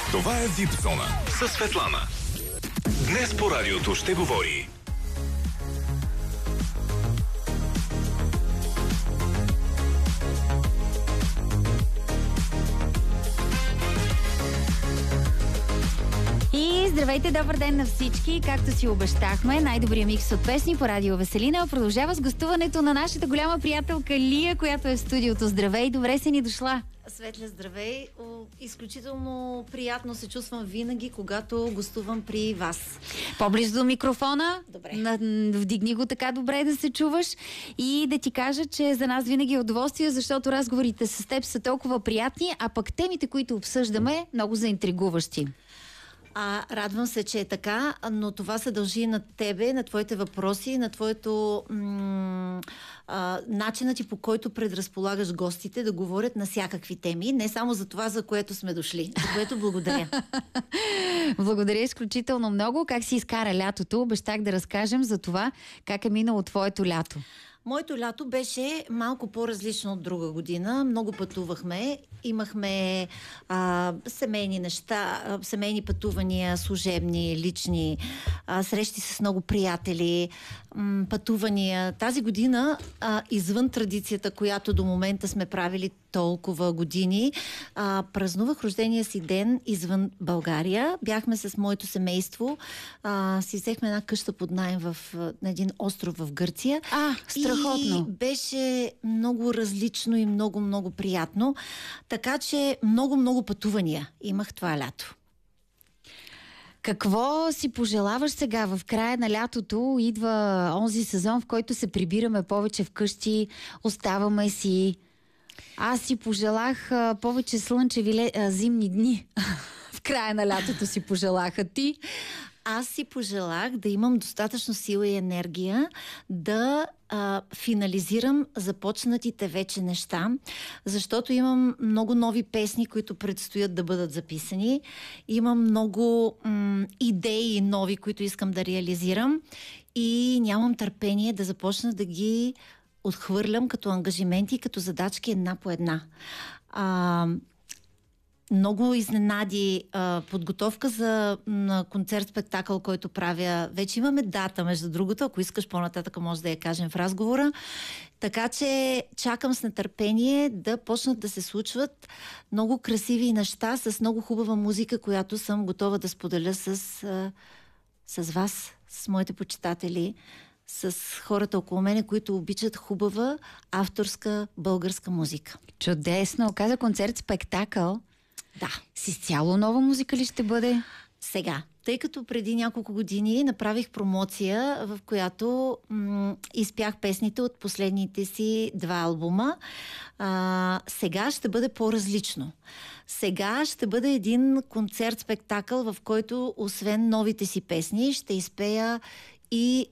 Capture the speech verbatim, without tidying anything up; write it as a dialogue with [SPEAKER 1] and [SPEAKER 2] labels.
[SPEAKER 1] Това е Випзона със Светлана. Днес по радиото ще говори.
[SPEAKER 2] И здравейте, добър ден на всички! Както си обещахме, най-добрият микс от песни по радио Веселина продължава с гостуването на нашата голяма приятелка Лия, която е в студиото. Здравей, добре си ни дошла!
[SPEAKER 3] Светля, здравей! Изключително приятно се чувствам винаги, когато гостувам при вас.
[SPEAKER 2] По-близо до микрофона.
[SPEAKER 3] Добре.
[SPEAKER 2] Вдигни го така добре да се чуваш. И да ти кажа, че за нас винаги е удоволствие, защото разговорите с теб са толкова приятни, а пък темите, които обсъждаме, много заинтригуващи.
[SPEAKER 3] А, радвам се, че е така, но това се дължи на тебе, на твоите въпроси, на твоето м- а, начинът ти, по който предразполагаш гостите да говорят на всякакви теми, не само за това, за което сме дошли. За което благодаря.
[SPEAKER 2] Благодаря изключително много. Как си изкара лятото? Обещах да разкажем за това, как е минало твоето лято.
[SPEAKER 3] Моето лято беше малко по-различно от друга година. Много пътувахме. Имахме а, семейни неща, а, семейни пътувания, служебни, лични, а, срещи с много приятели, м, пътувания. Тази година, а, извън традицията, която до момента сме правили толкова години, а, празнувах рождения си ден извън България. Бяхме с моето семейство. А, си взехме една къща под наем в, на един остров в Гърция.
[SPEAKER 2] А, страхотно!
[SPEAKER 3] И беше много различно и много-много приятно. Така че много-много пътувания имах това лято.
[SPEAKER 2] Какво си пожелаваш сега? В края на лятото идва онзи сезон, в който се прибираме повече вкъщи, оставаме си. Аз си пожелах а, повече слънчеви а, зимни дни. В края на лятото си пожелаха ти.
[SPEAKER 3] Аз си пожелах да имам достатъчно сила и енергия да а, финализирам започнатите вече неща, защото имам много нови песни, които предстоят да бъдат записани. Имам много м- идеи нови, които искам да реализирам и нямам търпение да започна да ги отхвърлям като ангажименти и като задачки една по една. А, много изненади, а, подготовка за м, концерт-спектакъл, който правя. Вече имаме дата, между другото, ако искаш по-нататък може да я кажем в разговора. Така че чакам с нетърпение да почнат да се случват много красиви неща с много хубава музика, която съм готова да споделя с, а, с вас, с моите почитатели, с хората около мене, които обичат хубава авторска българска музика.
[SPEAKER 2] Чудесно! Каза концерт-спектакъл.
[SPEAKER 3] Да.
[SPEAKER 2] С изцяло нова музика ли ще бъде?
[SPEAKER 3] Сега, тъй като преди няколко години направих промоция, в която м- изпях песните от последните си два албума, а, сега ще бъде по-различно. Сега ще бъде един концерт-спектакъл, в който освен новите си песни ще изпея и